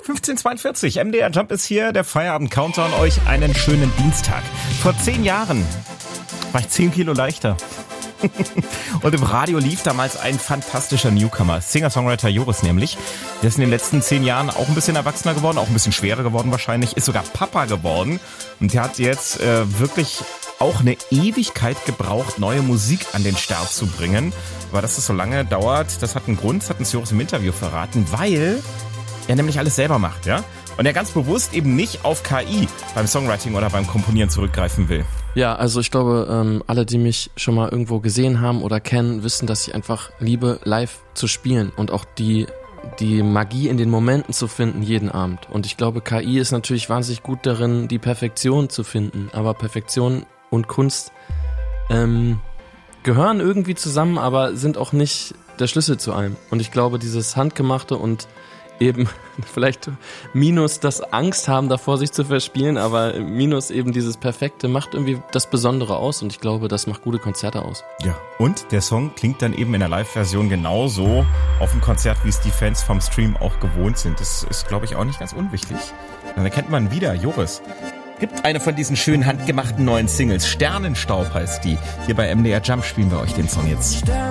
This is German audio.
15:42, MDR Jump ist hier, der Feierabend-Countdown, euch einen schönen Dienstag. Vor 10 Jahren war ich 10 Kilo leichter. Und im Radio lief damals ein fantastischer Newcomer, Singer-Songwriter Joris nämlich. Der ist in den letzten 10 Jahren auch ein bisschen erwachsener geworden, auch ein bisschen schwerer geworden wahrscheinlich, ist sogar Papa geworden. Und der hat jetzt wirklich auch eine Ewigkeit gebraucht, neue Musik an den Start zu bringen. Aber dass das so lange dauert, das hat einen Grund, das hat uns Joris im Interview verraten, weil er nämlich alles selber macht, ja? Und er ganz bewusst eben nicht auf KI beim Songwriting oder beim Komponieren zurückgreifen will. Ja, also ich glaube, alle, die mich schon mal irgendwo gesehen haben oder kennen, wissen, dass ich einfach liebe, live zu spielen und auch die Magie in den Momenten zu finden, jeden Abend. Und ich glaube, KI ist natürlich wahnsinnig gut darin, die Perfektion zu finden. Aber Perfektion und Kunst gehören irgendwie zusammen, aber sind auch nicht der Schlüssel zu allem. Und ich glaube, dieses Handgemachte und eben vielleicht minus das Angst haben davor, sich zu verspielen, aber minus eben dieses Perfekte macht irgendwie das Besondere aus und ich glaube, das macht gute Konzerte aus. Ja, und der Song klingt dann eben in der Live-Version genauso auf dem Konzert, wie es die Fans vom Stream auch gewohnt sind. Das ist, glaube ich, auch nicht ganz unwichtig. Dann erkennt man wieder Joris. Gibt eine von diesen schönen handgemachten neuen Singles. Sternenstaub heißt die. Hier bei MDR Jump spielen wir euch den Song jetzt.